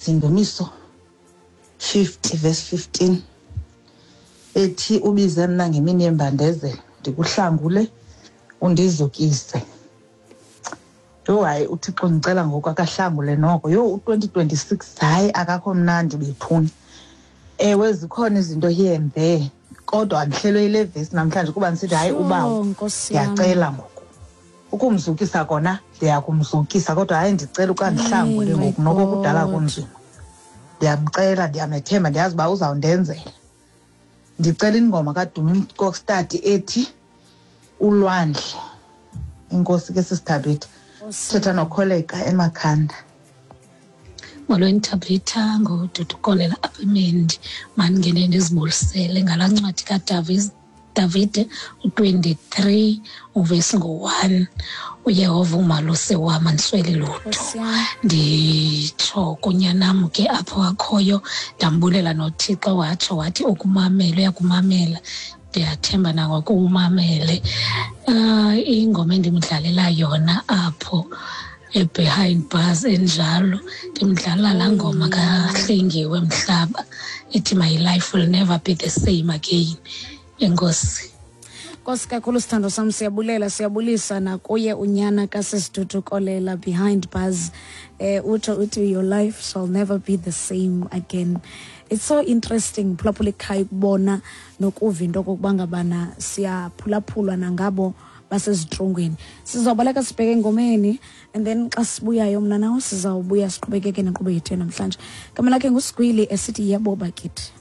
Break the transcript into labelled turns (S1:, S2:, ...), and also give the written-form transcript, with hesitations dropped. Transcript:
S1: Sindumiso 50 verse 15 ethi ubize mna ngemini yembandezelo ndikuhlangule undizukise. Yho hayi uThixo ngicela ngoku akahlangule noko. Yho u2026 hayi akakho mnandi bethuni. Ewe zikhona izinto here and there kodwa andihlelwe ile vesi namhlanje kuba ndisithi hayi ubawo ndiyacela ngoku ukumzukisa kona ndiyakumzukisa kodwa hayi ndicela ukandihlangule ngoku noko kudala kunzima. Ndiyamcela ndiyamethemba ndiyazi uba uzawundenzela. Ndicela ingoma kaDumi Kokstad ethi ulwandle. Inkosi ke sisithabetha thetha nokholeka emakhanda.
S2: Molweni Thabetha ngodudukolela apha eMendi mandingene ndizibulisele ngalaa ncwadi kaDavide u23 uvesi ngo1 uYehova umaluse wam andisweli lutho. Nditsho kunyanam ke apho akhoyo ndambulela noThixo watsho wathi ukumamela uyakumamela ndiyathemba nangoku umamele. Ingoma endimdlalela yona apho behind bars enjalo ndimdlala laa ngoma kaHlengiwe Mhlaba ethi my life will never be the same again. Enkosi.
S3: Nkosi kakhulu sithando sam, siyabulisa nakuye unyana kasesidudukolela behind bars. Uthi your life shall never be the same again. It's so interesting phulaphula ekhaya ukubona nokuva into kokuba ngabana siyaphulaphulwa nangabo basezitrongweni. Sizobaleka sibheke engomeni and then xa sibuyayo mna nawo sizawubuya siqhubekeke nenkqubo yethu namhlanje. Igama lakhe nguSigwili esithi yebo bakithi.